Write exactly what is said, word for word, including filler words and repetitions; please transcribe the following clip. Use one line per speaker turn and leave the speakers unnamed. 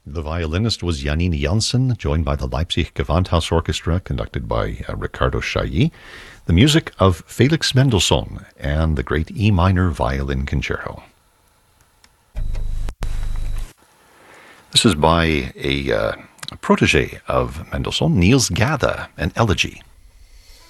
The violinist was Janine Janssen, joined by the Leipzig Gewandhaus Orchestra, conducted by uh, Riccardo Chailly. The music of Felix Mendelssohn and the great E minor violin concerto. This is by a, uh, a protege of Mendelssohn, Niels Gade, an elegy.